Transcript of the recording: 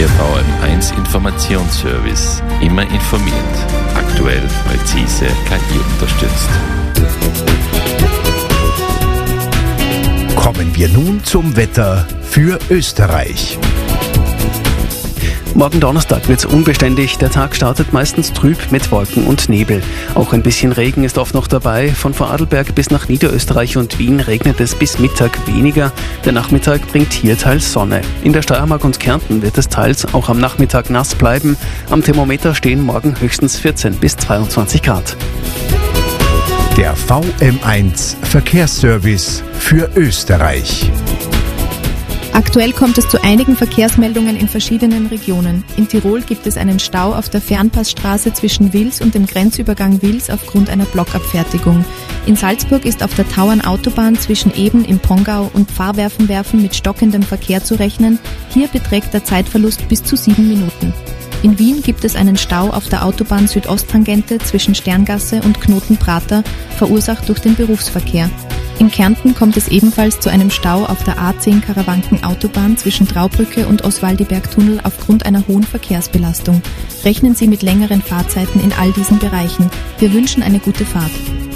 Der VM1 Informationsservice. Immer informiert. Aktuell, präzise, KI unterstützt. Kommen wir nun zum Wetter für Österreich. Morgen Donnerstag wird es unbeständig. Der Tag startet meistens trüb mit Wolken und Nebel. Auch ein bisschen Regen ist oft noch dabei. Von Vorarlberg bis nach Niederösterreich und Wien regnet es bis Mittag weniger. Der Nachmittag bringt hier teils Sonne. In der Steiermark und Kärnten wird es teils auch am Nachmittag nass bleiben. Am Thermometer stehen morgen höchstens 14 bis 22 Grad. Der VM1 Verkehrsservice für Österreich. Aktuell kommt es zu einigen Verkehrsmeldungen in verschiedenen Regionen. In Tirol gibt es einen Stau auf der Fernpassstraße zwischen Wils und dem Grenzübergang Wils aufgrund einer Blockabfertigung. In Salzburg ist auf der Tauernautobahn zwischen Eben im Pongau und Pfarrwerfen mit stockendem Verkehr zu rechnen. Hier beträgt der Zeitverlust bis zu 7 Minuten. In Wien gibt es einen Stau auf der Autobahn Südosttangente zwischen Sterngasse und Knotenprater, verursacht durch den Berufsverkehr. In Kärnten kommt es ebenfalls zu einem Stau auf der A10 Karawanken-Autobahn zwischen Traubrücke und Oswaldiberg-Tunnel aufgrund einer hohen Verkehrsbelastung. Rechnen Sie mit längeren Fahrzeiten in all diesen Bereichen. Wir wünschen eine gute Fahrt.